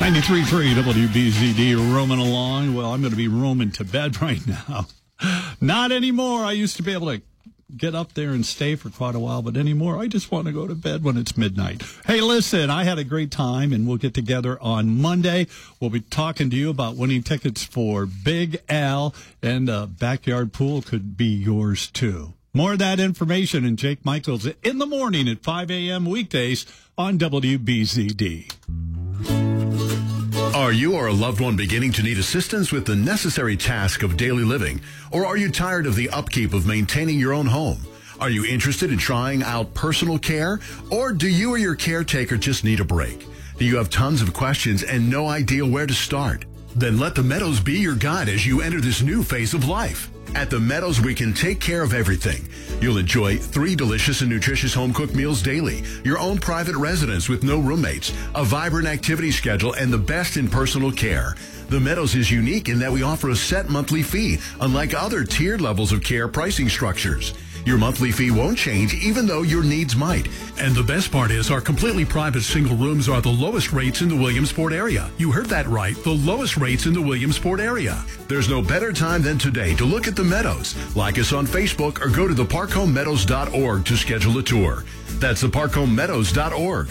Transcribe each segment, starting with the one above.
93.3 WBZD, roaming along. Well, I'm going to be roaming to bed right now. Not anymore. I used to be able to get up there and stay for quite a while, but anymore, I just want to go to bed when it's midnight. Hey, listen, I had a great time, and we'll get together on Monday. We'll be talking to you about winning tickets for Big Al, and Backyard Pool could be yours, too. More of that information in Jake Michaels in the morning at 5 a.m. weekdays on WBZD. Are you or a loved one beginning to need assistance with the necessary task of daily living? Or are you tired of the upkeep of maintaining your own home? Are you interested in trying out personal care? Or do you or your caretaker just need a break? Do you have tons of questions and no idea where to start? Then let the Meadows be your guide as you enter this new phase of life. At the Meadows, we can take care of everything. You'll enjoy 3 delicious and nutritious home-cooked meals daily, your own private residence with no roommates, a vibrant activity schedule, and the best in personal care. The Meadows is unique in that we offer a set monthly fee, unlike other tiered levels of care pricing structures. Your monthly fee won't change even though your needs might. And the best part is our completely private single rooms are the lowest rates in the Williamsport area. You heard that right, the lowest rates in the Williamsport area. There's no better time than today to look at the Meadows. Like us on Facebook or go to theparkhomemeadows.org to schedule a tour. That's theparkhomemeadows.org.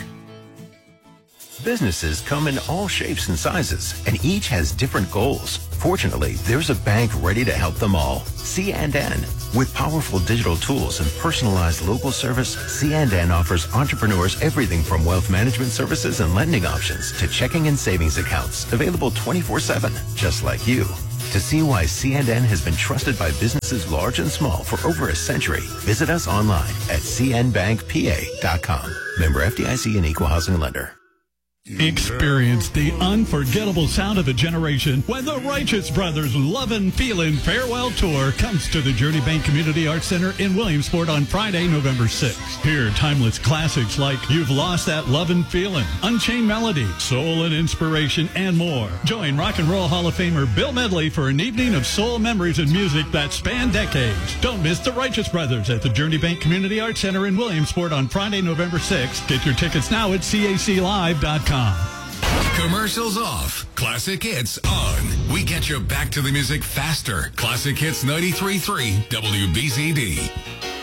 Businesses come in all shapes and sizes, and each has different goals. Fortunately, there's a bank ready to help them all. C&N. With powerful digital tools and personalized local service, C&N offers entrepreneurs everything from wealth management services and lending options to checking and savings accounts, available 24/7, just like you. To see why C&N has been trusted by businesses large and small for over a century, visit us online at cnbankpa.com. Member FDIC and Equal Housing Lender. Experience the unforgettable sound of a generation when the Righteous Brothers Lovin' Feelin' Farewell Tour comes to the Journey Bank Community Arts Center in Williamsport on Friday, November 6th. Hear timeless classics like You've Lost That Lovin' Feelin', Unchained Melody, Soul and Inspiration, and more. Join Rock and Roll Hall of Famer Bill Medley for an evening of soul memories and music that span decades. Don't miss the Righteous Brothers at the Journey Bank Community Arts Center in Williamsport on Friday, November 6th. Get your tickets now at caclive.com. Commercials off. Classic hits on. We get you back to the music faster. Classic Hits 93.3 WBZD.